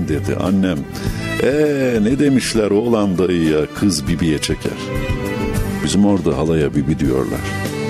annem dedi, annem. Ne demişler, oğlan dayıya, kız bibiye çeker. Bizim orada halaya bibi diyorlar.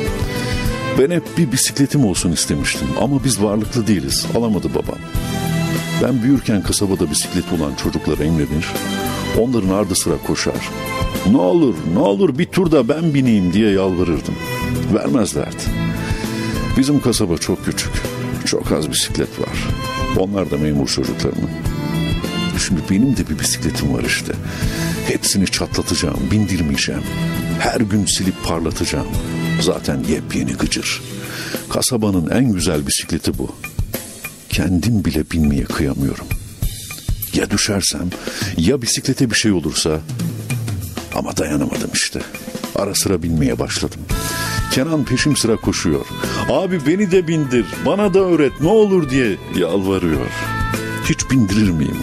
Ben hep bir bisikletim olsun istemiştim ama biz varlıklı değiliz, alamadı babam. Ben büyürken kasabada bisikleti olan çocuklara emredin, onların ardı sıra koşar. Ne olur bir turda ben bineyim diye yalvarırdım. Vermezlerdi. Bizim kasaba çok küçük, çok az bisiklet var. Onlar da memur çocuklarının. Şimdi benim de bir bisikletim var işte. Hepsini çatlatacağım, bindirmeyeceğim. Her gün silip parlatacağım. Zaten yepyeni gıcır. Kasabanın en güzel bisikleti bu. Kendim bile binmeye kıyamıyorum. Ya düşersem, ya bisiklete bir şey olursa... Ama dayanamadım işte. Ara sıra binmeye başladım. Kenan peşim sıra koşuyor. Abi beni de bindir, bana da öğret ne olur diye yalvarıyor. Hiç bindirir miyim?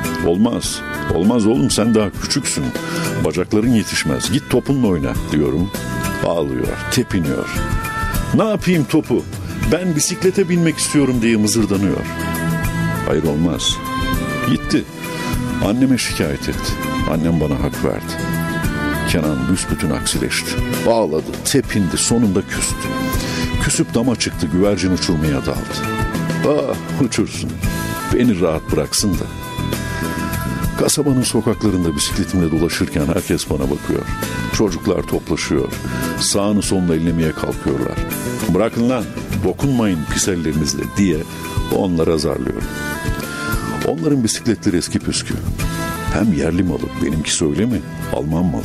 Olmaz oğlum, sen daha küçüksün. Bacakların yetişmez, git topunla oyna diyorum. Ağlıyor, tepiniyor. Ne yapayım topu? Ben bisiklete binmek istiyorum diye mızırdanıyor. Hayır, olmaz. Gitti. Anneme şikayet etti. Annem bana hak verdi. Kenan büsbütün aksileşti. Ağladı, tepindi, sonunda küstü. Küsüp dama çıktı, güvercin uçurmaya daldı. Uçursun. Beni rahat bıraksın da. Kasabanın sokaklarında bisikletimle dolaşırken herkes bana bakıyor. Çocuklar toplaşıyor. Sağını solunu ellemeye kalkıyorlar. Bırakın lan, dokunmayın pis ellerinizle diye onları azarlıyorum. Onların bisikletleri eski püskü. Hem yerli malı, benimkisi öyle mi? Alman malı.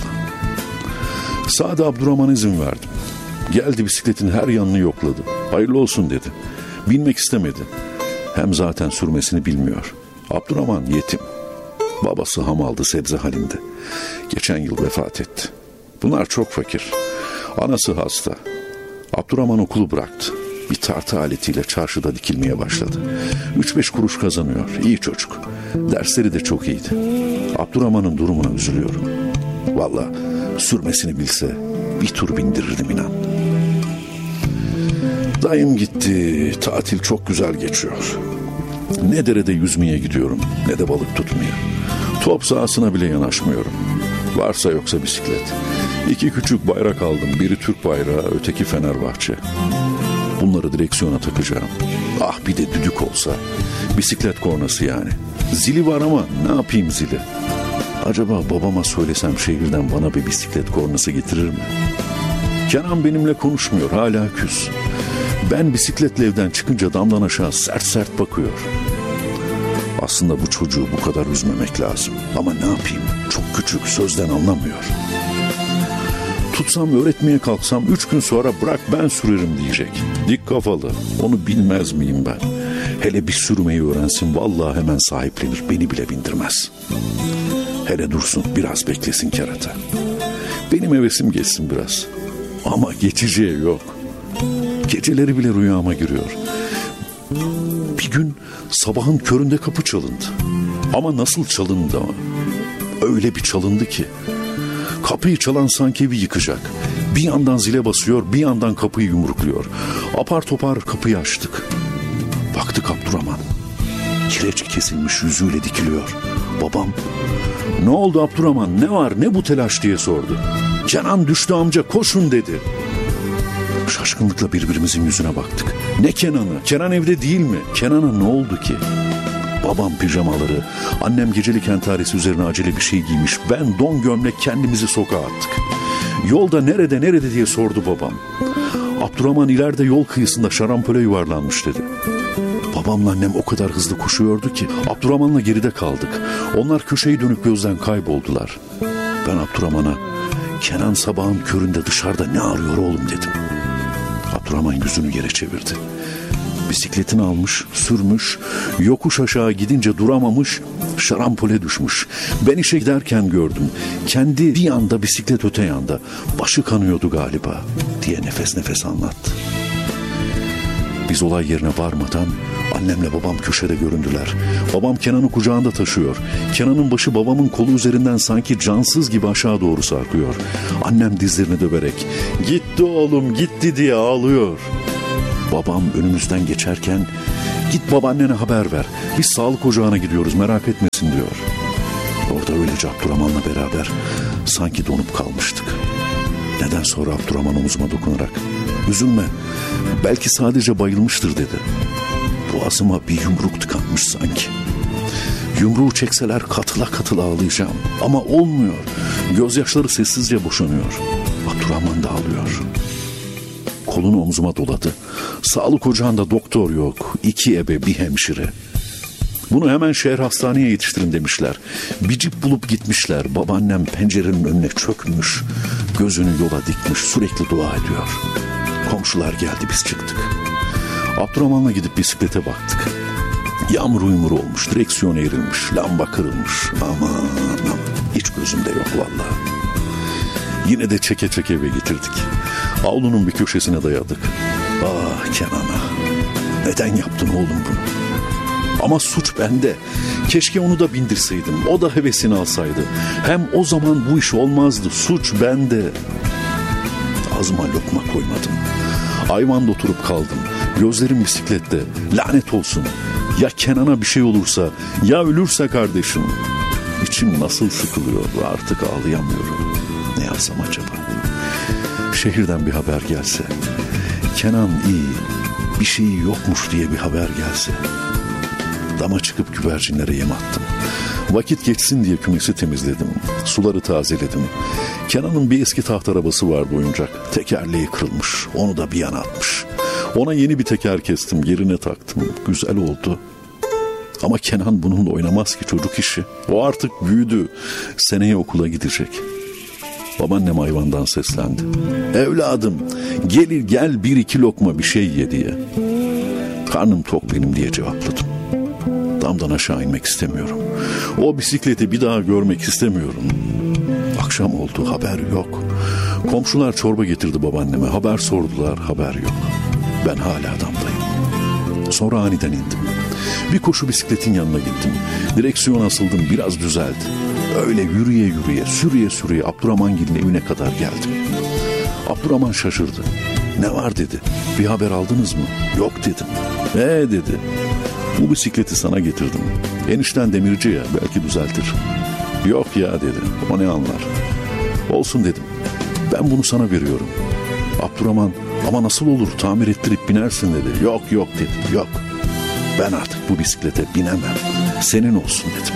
Sade Abdurrahman'a izin verdim. Geldi, bisikletin her yanını yokladı. Hayırlı olsun dedi. Binmek istemedi. Hem zaten sürmesini bilmiyor. Abdurrahman yetim. Babası hamaldı, sebze halinde. Geçen yıl vefat etti. Bunlar çok fakir. Anası hasta. Abdurrahman okulu bıraktı. Bir tartı aletiyle çarşıda dikilmeye başladı. 3-5 kuruş kazanıyor. İyi çocuk. Dersleri de çok iyiydi. Abdurrahman'ın durumuna üzülüyorum. Vallahi sürmesini bilse bir tur bindirirdim inan. Dayım gitti. Tatil çok güzel geçiyor. Ne derede yüzmeye gidiyorum, ne de balık tutmaya. Top sahasına bile yanaşmıyorum. Varsa yoksa bisiklet. 2 küçük bayrak aldım. Biri Türk bayrağı, öteki Fenerbahçe. Bunları direksiyona takacağım. Bir de düdük olsa. Bisiklet kornası yani. Zili var ama ne yapayım zili? Acaba babama söylesem şehirden bana bir bisiklet kornası getirir mi? Kenan benimle konuşmuyor, hala küs. Ben bisikletle evden çıkınca damdan aşağı sert sert bakıyor. Aslında bu çocuğu bu kadar üzmemek lazım. Ama ne yapayım? Çok küçük, sözden anlamıyor. Tutsam, öğretmeye kalksam 3 gün sonra bırak ben sürerim diyecek. Dik kafalı. Onu bilmez miyim ben? Hele bir sürmeyi öğrensin, vallahi hemen sahiplenir. Beni bile bindirmez. Hele dursun, biraz beklesin kerata. Benim hevesim geçsin biraz. Ama geçeceği yok. Geceleri bile rüyama giriyor. Bir gün sabahın köründe kapı çalındı. Ama nasıl çalındı ama? Öyle bir çalındı ki. Kapıyı çalan sanki evi yıkacak. Bir yandan zile basıyor, bir yandan kapıyı yumrukluyor. Apar topar kapıyı açtık. Baktık Abdurrahman. Kireci kesilmiş yüzüyle dikiliyor. Babam, "Ne oldu Abdurrahman, ne var, ne bu telaş?" diye sordu. "Kenan düştü amca, koşun" dedi. Şaşkınlıkla birbirimizin yüzüne baktık. Ne Kenan'ı? Kenan evde değil mi? Kenan'a ne oldu ki? Babam pijamaları, annem gecelik entaresi üzerine acele bir şey giymiş. Ben don gömlek, kendimizi sokağa attık. Yolda nerede diye sordu babam. Abdurrahman ileride yol kıyısında şarampole yuvarlanmış dedi. Babamla annem o kadar hızlı koşuyordu ki Abdurrahman'la geride kaldık. Onlar köşeyi dönüp gözden kayboldular. Ben Abdurrahman'a, "Kenan sabahın köründe dışarıda ne arıyor oğlum?" dedim. Abdurrahman yüzünü yere çevirdi. Bisikletini almış, sürmüş, yokuş aşağı gidince duramamış, şarampole düşmüş. Ben işe giderken gördüm. Kendi bir yanda, bisiklet öte yanda. Başı kanıyordu galiba diye nefes nefes anlattı. Biz olay yerine varmadan annemle babam köşede göründüler. Babam Kenan'ı kucağında taşıyor. Kenan'ın başı babamın kolu üzerinden sanki cansız gibi aşağı doğru sarkıyor. Annem dizlerini döverek "Gitti oğlum, gitti" diye ağlıyor. Babam önümüzden geçerken Git babaannene haber ver. Biz sağlık ocağına gidiyoruz, merak etmesin diyor. Orada öylece Abdurrahman'la beraber sanki donup kalmıştık. Neden sonra Abdurrahman omuzuma dokunarak üzülme, belki sadece bayılmıştır dedi. Boğazıma bir yumruk tıkanmış sanki. Yumruğu çekseler katıla katıla ağlayacağım ama olmuyor. Gözyaşları sessizce boşanıyor. Abdurrahman da ağlıyor. Kolunu omzuma doladı. Sağlık ocağında doktor yok. 2 ebe, bir hemşire. Bunu hemen şehir hastaneye yetiştirin demişler. Bir cip bulup gitmişler. Babaannem pencerenin önüne çökmüş. Gözünü yola dikmiş, sürekli dua ediyor. Komşular geldi, biz çıktık. Abdurrahman'la gidip bisiklete baktık. Yağmur uymur olmuş, direksiyon eğrilmiş, lamba kırılmış. Aman hiç gözümde yok vallahi. Yine de çeke çeke eve getirdik. Avlunun bir köşesine dayadık. Ah Kenan'a, neden yaptın oğlum bunu? Ama suç bende. Keşke onu da bindirseydim. O da hevesini alsaydı. Hem o zaman bu iş olmazdı. Suç bende. Ağzıma lokma koymadım. Ayvanda oturup kaldım. Gözlerim bisiklette. Lanet olsun. Ya Kenan'a bir şey olursa, ya ölürse kardeşim. İçim nasıl sıkılıyor, artık ağlayamıyorum. Ne yapsam acaba? Şehirden bir haber gelse, Kenan iyi, bir şeyi yokmuş diye bir haber gelse. Dama çıkıp güvercinlere yem attım. Vakit geçsin diye kümesi temizledim. Suları tazeledim. Kenan'ın bir eski taht arabası vardı, oyuncak. Tekerleği kırılmış. Onu da bir yana atmış. Ona yeni bir teker kestim. Yerine taktım. Güzel oldu. Ama Kenan bununla oynamaz ki, çocuk işi. O artık büyüdü. Seneye okula gidecek. Babaannem hayvandan seslendi. Evladım gel 1-2 lokma bir şey ye diye. Karnım tok benim diye cevapladım. Damdan aşağı inmek istemiyorum. O bisikleti bir daha görmek istemiyorum. Akşam oldu, haber yok. Komşular çorba getirdi babaanneme. Haber sordular, haber yok. Ben hala damdayım. Sonra aniden indim. Bir koşu bisikletin yanına gittim. Direksiyon asıldım, biraz düzeldi. Öyle yürüye sürüye Abdurrahmangil'in evine kadar geldim. Abdurrahman şaşırdı. Ne var dedi. Bir haber aldınız mı? Yok dedim. Dedi. Bu bisikleti sana getirdim. Enişten demirci ya, belki düzeltir. Yok ya dedi. O ne anlar? Olsun dedim. Ben bunu sana veriyorum. Abdurrahman ama nasıl olur, tamir ettirip binersin dedi. Yok dedim. Yok. Ben artık bu bisiklete binemem. Senin olsun dedim.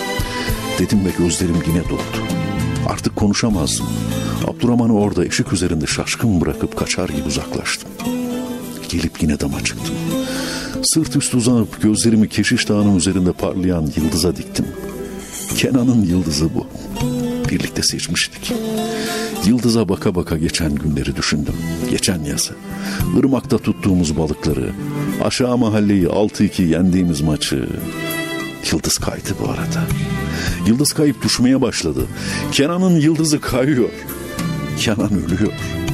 Dedim ve gözlerim yine doldu. Artık konuşamazdım. Abdurrahman'ı orada ışık üzerinde şaşkın bırakıp kaçar gibi uzaklaştım. Gelip yine dama çıktım. Sırt üstü uzanıp gözlerimi Keşiş Dağı'nın üzerinde parlayan yıldıza diktim. Kenan'ın yıldızı bu. Birlikte seçmiştik. Yıldıza baka baka geçen günleri düşündüm. Geçen yazı. Irmak'ta tuttuğumuz balıkları. Aşağı mahalleyi 6-2 yendiğimiz maçı. Yıldız kaydı bu arada. Yıldız kayıp düşmeye başladı. Kenan'ın yıldızı kayıyor. Kenan ölüyor.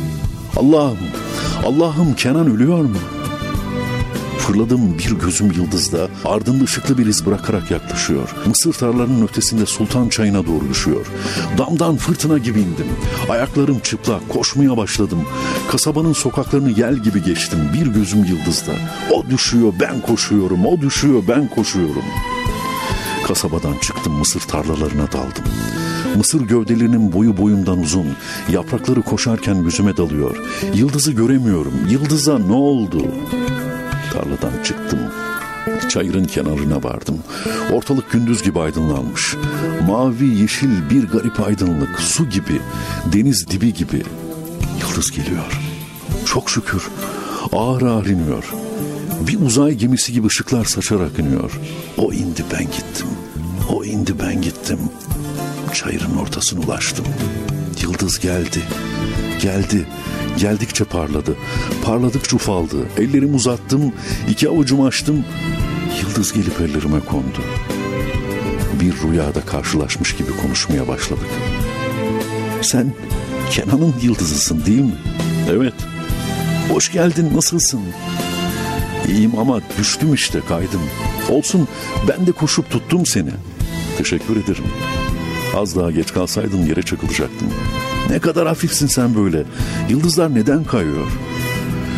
Allah'ım Kenan ölüyor mu? Fırladım, bir gözüm yıldızda, ardında ışıklı bir iz bırakarak yaklaşıyor. Mısır tarlalarının ötesinde Sultan Çayı'na doğru düşüyor. Damdan fırtına gibi indim. Ayaklarım çıplak, koşmaya başladım. Kasabanın sokaklarını yel gibi geçtim. Bir gözüm yıldızda. O düşüyor, ben koşuyorum. O düşüyor, ben koşuyorum. Kasabadan çıktım, mısır tarlalarına daldım. Mısır gövdelerinin boyu boyumdan uzun. Yaprakları koşarken yüzüme dalıyor. Yıldızı göremiyorum. Yıldıza ne oldu? Tarladan çıktım. Çayırın kenarına vardım. Ortalık gündüz gibi aydınlanmış. Mavi yeşil bir garip aydınlık. Su gibi, deniz dibi gibi. Yıldız geliyor. Çok şükür. Ağır ağır iniyor. Bir uzay gemisi gibi ışıklar saçarak iniyor. O indi, ben gittim. O indi, ben gittim. Çayırın ortasına ulaştım. Yıldız geldi. Geldikçe parladı. Parladıkça ufaldı. Ellerimi uzattım. 2 avucumu açtım. Yıldız gelip ellerime kondu. Bir rüyada karşılaşmış gibi konuşmaya başladık. Sen Kenan'ın yıldızısın değil mi? Evet. Hoş geldin, nasılsın? İyiyim ama düştüm işte, kaydım. Olsun, ben de koşup tuttum seni. Teşekkür ederim. Az daha geç kalsaydın yere çakılacaktım. Ne kadar hafifsin sen böyle. Yıldızlar neden kayıyor?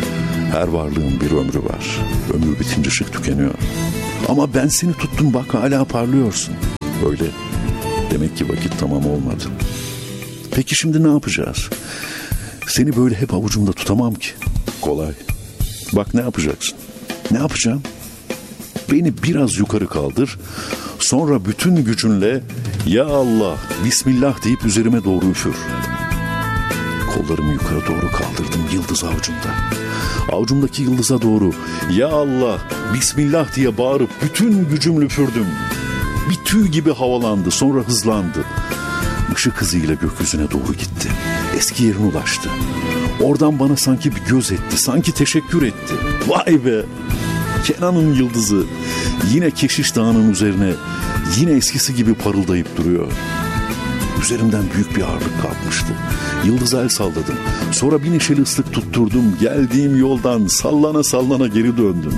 Her varlığın bir ömrü var. Ömür bitince ışık tükeniyor. Ama ben seni tuttum, bak hala parlıyorsun. Öyle. Demek ki vakit tamam olmadı. Peki şimdi ne yapacağız? Seni böyle hep avucumda tutamam ki. Kolay. Bak ne yapacaksın? Ne yapacağım? Beni biraz yukarı kaldır. Sonra bütün gücünle ya Allah, Bismillah deyip üzerime doğru üfür. Kollarımı yukarı doğru kaldırdım, yıldız avucumda. Avucumdaki yıldıza doğru ya Allah, Bismillah diye bağırıp bütün gücümle üfürdüm. Bir tüy gibi havalandı, sonra hızlandı. Işık hızıyla gökyüzüne doğru gitti. Eski yerine ulaştı. Oradan bana sanki bir göz etti, sanki teşekkür etti. Vay be! Kenan'ın yıldızı yine Keşiş Dağı'nın üzerine yine eskisi gibi parıldayıp duruyor. Üzerimden büyük bir ağırlık kalkmıştı. Yıldıza el salladım. Sonra bir neşeli ıslık tutturdum. Geldiğim yoldan sallana sallana geri döndüm.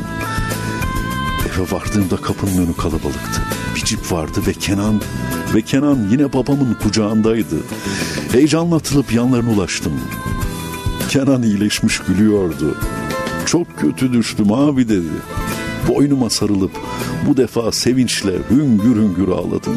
Eve vardığımda kapının önü kalabalıktı. Bir cip vardı ve Kenan yine babamın kucağındaydı. Heyecanla atılıp yanlarına ulaştım. Kenan iyileşmiş gülüyordu. Çok kötü düştüm abi dedi. Boynuma sarılıp bu defa sevinçle hüngür hüngür ağladım.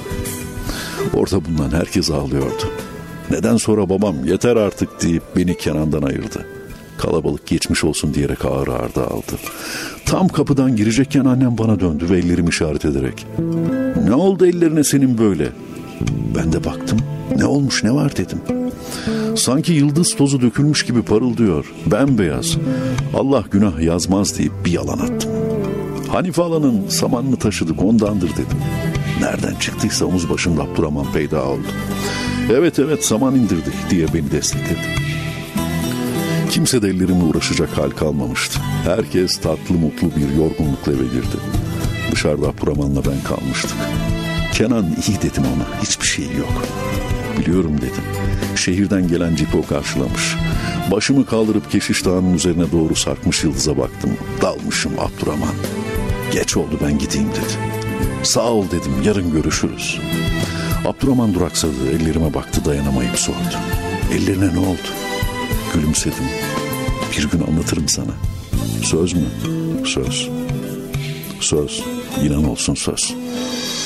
Orada bulunan herkes ağlıyordu. Neden sonra babam yeter artık deyip beni Kenan'dan ayırdı. Kalabalık geçmiş olsun diyerek ağır ağır dağıldı. Tam kapıdan girecekken annem bana döndü ve ellerimi işaret ederek "Ne oldu ellerine senin böyle?" Ben de baktım. Ne olmuş, ne var dedim. Sanki yıldız tozu dökülmüş gibi parıldıyor. Bembeyaz. Allah günah yazmaz deyip bir yalan attım. Hanife halanın samanını taşıdık, ondandır dedim. Nereden çıktıysa omuz başımda Abdurrahman peyda oldu. Evet saman indirdik diye beni destekledi. Kimse de ellerimle uğraşacak hal kalmamıştı. Herkes tatlı mutlu bir yorgunlukla eve girdi. Dışarıda Abdurrahman'la ben kalmıştık. Kenan iyi dedim ona, hiçbir şey yok. Biliyorum dedim. Şehirden gelen cipi o karşılamış. Başımı kaldırıp Keşiş Dağı'nın üzerine doğru sarkmış yıldıza baktım. Dalmışım Abdurrahman. Geç oldu, ben gideyim dedi. Sağ ol dedim, yarın görüşürüz. Abdurrahman duraksadı, ellerime baktı, dayanamayıp sordu. Ellerine ne oldu? Gülümsedim. Bir gün anlatırım sana. Söz mü? Söz. Söz. İnan olsun söz.